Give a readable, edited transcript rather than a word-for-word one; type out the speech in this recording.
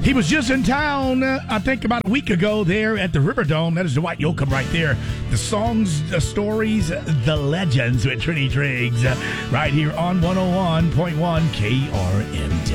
He was just in town, I think, about a week ago there at the Riverdome. That is Dwight Yoakam right there. The songs, the stories, the legends with Trini Triggs right here on 101.1 KRMD.